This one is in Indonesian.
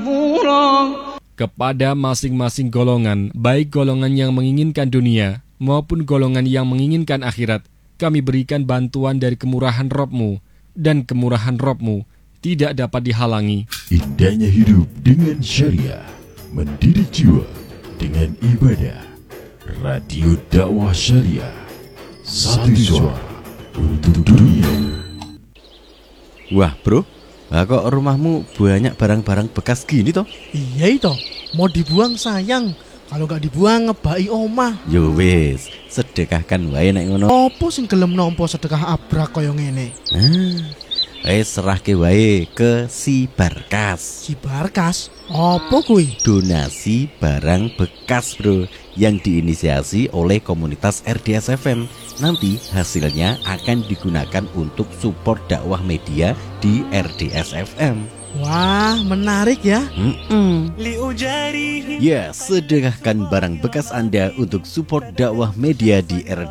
نفورا. Kepada masing-masing golongan, baik golongan yang menginginkan dunia maupun golongan yang menginginkan akhirat, kami berikan bantuan dari kemurahan Rabb-Mu, dan kemurahan Rabb-Mu tidak dapat dihalangi. Indahnya hidup dengan syariah, mendidik jiwa dengan ibadah. Radio Dakwah Syariah, satu suara untuk dunia. Wah bro, kok rumahmu banyak barang-barang bekas gini toh? Iya itu, mau dibuang sayang. Kalau gak dibuang ngebai omah. Yo wis, sedekahkan wae nek ngono. Opo sing gelem nampa sedekah abrak kaya ngene? Serahke wae ke si Barkas. Si Barkas, opo kuwi? Donasi barang bekas bro, yang diinisiasi oleh komunitas RDS FM. Nanti hasilnya akan digunakan untuk support dakwah media di RDS FM. Wah, menarik ya. Ya, sedekahkan barang bekas Anda untuk support dakwah media di RDS